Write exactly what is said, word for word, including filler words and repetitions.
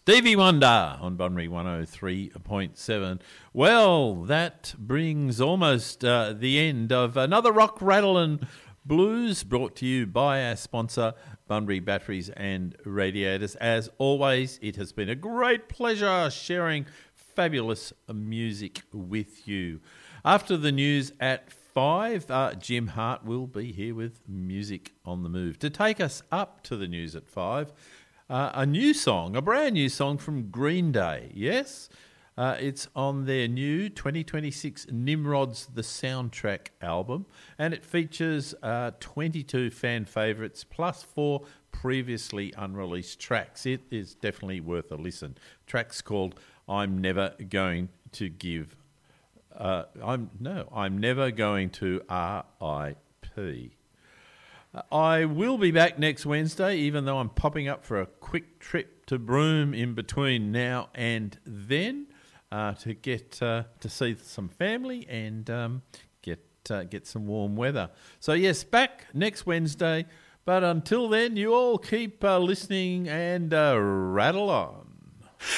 Stevie Wonder on Bunbury one oh three point seven. Well, that brings almost uh, the end of another Rock, Rattle and Blues brought to you by our sponsor, Bunbury Batteries and Radiators. As always, it has been a great pleasure sharing fabulous music with you. After the news at five, uh, Jim Hart will be here with Music on the Move. To take us up to the news at five, uh, a new song, a brand new song from Green Day, yes? Uh, it's on their new twenty twenty-six Nimrod's The Soundtrack album, and it features uh, twenty-two fan favourites plus four previously unreleased tracks. It is definitely worth a listen. Track's called I'm Never Going to Give... Uh, I'm No, I'm Never Going to R I P. I will be back next Wednesday, even though I'm popping up for a quick trip to Broome in between now and then. Uh, to get uh, to see some family and um, get uh, get some warm weather. So yes, back next Wednesday. But until then, you all keep uh, listening and uh, rattle on.